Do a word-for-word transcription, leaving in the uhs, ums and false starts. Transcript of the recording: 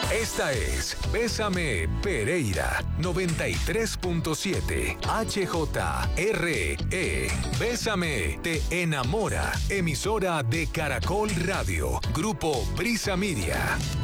Esta es Bésame Pereira noventa y tres punto siete H J R E. Bésame te enamora. Emisora de Caracol Radio. Grupo Brisa Media.